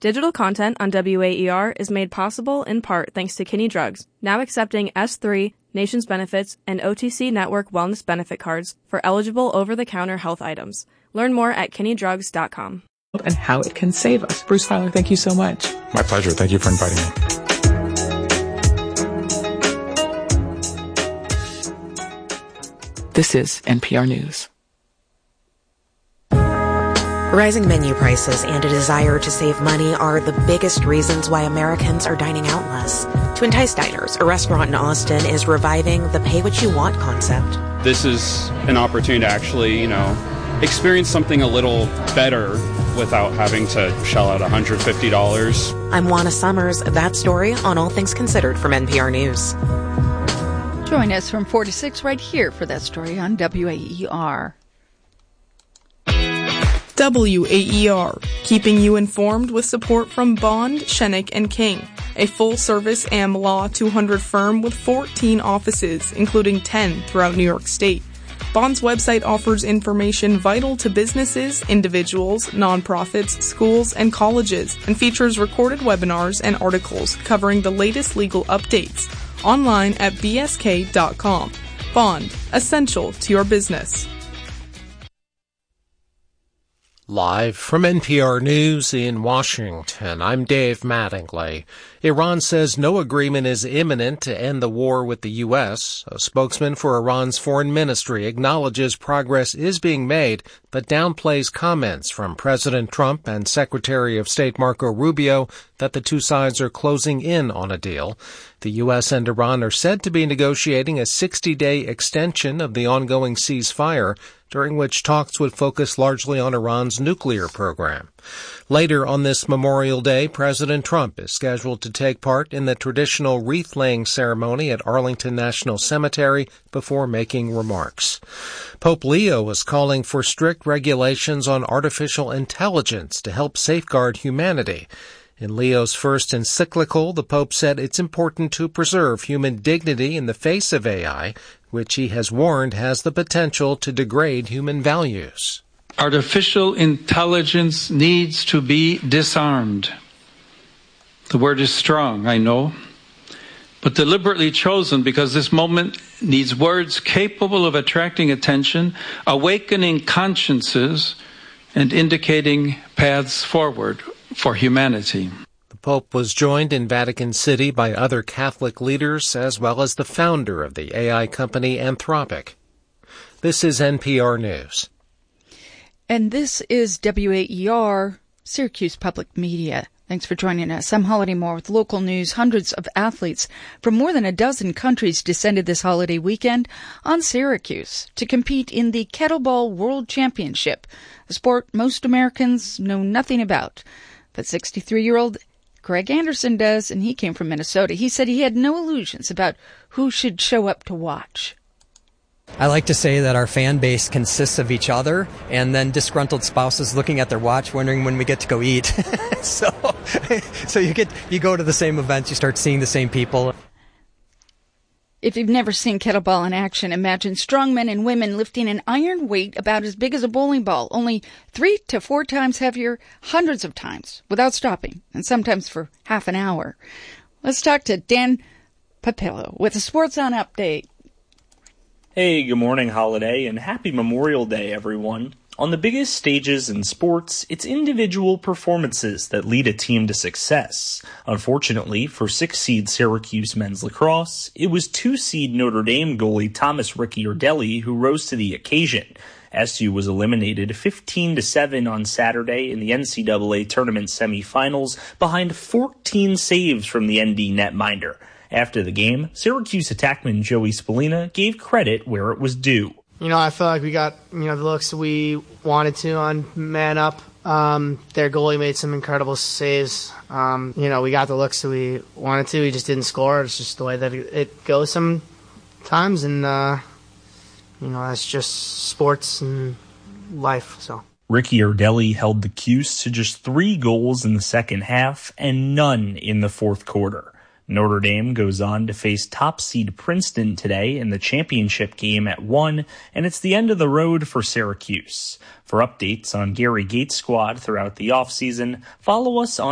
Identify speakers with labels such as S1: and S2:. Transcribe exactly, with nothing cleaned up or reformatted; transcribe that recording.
S1: Digital content on W A E R is made possible in part thanks to Kinney Drugs, now accepting S three, Nations Benefits, and O T C Network Wellness Benefit cards for eligible over-the-counter health items. Learn more at kinney drugs dot com.
S2: And how it can save us. Bruce Feiler, thank you so much.
S3: My pleasure. Thank you for inviting
S2: me. This is N P R News.
S4: Rising menu prices and a desire to save money are the biggest reasons why Americans are dining out less. To entice diners, a restaurant in Austin is reviving the pay-what-you-want concept.
S5: This is an opportunity to actually, you know, experience something a little better without having to shell out one hundred fifty dollars.
S4: I'm Juana Summers. That story on All Things Considered from N P R News.
S6: Join us from four to six right here for That Story on W A E R.
S7: W A E R, keeping you informed with support from Bond, Shenick and King, a full-service A M Law two hundred firm with fourteen offices, including ten throughout New York State. Bond's website offers information vital to businesses, individuals, nonprofits, schools, and colleges, and features recorded webinars and articles covering the latest legal updates. Online at b s k dot com. Bond, essential to your business.
S8: Live from N P R News in Washington, I'm Dave Mattingly. Iran says no agreement is imminent to end the war with the U S. A spokesman for Iran's foreign ministry acknowledges progress is being made, but downplays comments from President Trump and Secretary of State Marco Rubio that the two sides are closing in on a deal. The U S and Iran are said to be negotiating a sixty-day extension of the ongoing ceasefire, during which talks would focus largely on Iran's nuclear program. Later on this Memorial Day, President Trump is scheduled to take part in the traditional wreath-laying ceremony at Arlington National Cemetery before making remarks. Pope Leo is calling for strict regulations on artificial intelligence to help safeguard humanity. In Leo's first encyclical, the Pope said it's important to preserve human dignity in the face of A I, which he has warned has the potential to degrade human values.
S9: Artificial intelligence needs to be disarmed. The word is strong, I know, but deliberately chosen because this moment needs words capable of attracting attention, awakening consciences, and indicating paths forward for humanity.
S8: The Pope was joined in Vatican City by other Catholic leaders as well as the founder of the A I company Anthropic. This is N P R News.
S6: And this is W A E R, Syracuse Public Media. Thanks for joining us. I'm Holiday Moore with local news. Hundreds of athletes from more than a dozen countries descended this holiday weekend on Syracuse to compete in the Kettlebell World Championship, a sport most Americans know nothing about. But sixty-three-year-old Greg Anderson does, and he came from Minnesota. He said he had no illusions about who should show up to watch.
S10: I like to say that our fan base consists of each other and then disgruntled spouses looking at their watch wondering when we get to go eat. so so you get you go to the same events, you start seeing the same people.
S6: If you've never seen kettlebell in action, imagine strong men and women lifting an iron weight about as big as a bowling ball, only three to four times heavier, hundreds of times, without stopping, and sometimes for half an hour. Let's talk to Dan Papillo with a Sports On update.
S11: Hey, good morning, Holiday, and happy Memorial Day, everyone. On the biggest stages in sports, it's individual performances that lead a team to success. Unfortunately, for six-seed Syracuse men's lacrosse, it was two-seed Notre Dame goalie Thomas Ricciardelli who rose to the occasion. S U was eliminated fifteen to seven on Saturday in the N C double A tournament semifinals behind fourteen saves from the N D netminder. After the game, Syracuse attackman Joey Spallina gave credit where it was due.
S12: You know, I feel like we got, you know, the looks we wanted to on Man Up. Um, their goalie made some incredible saves. Um, you know, we got the looks that we wanted to. We just didn't score. It's just the way that it goes sometimes. And, uh, you know, that's just sports and life, so.
S11: Ricciardelli held the Cuse to just three goals in the second half and none in the fourth quarter. Notre Dame goes on to face top seed Princeton today in the championship game at one, and it's the end of the road for Syracuse. For updates on Gary Gates' squad throughout the offseason, follow us on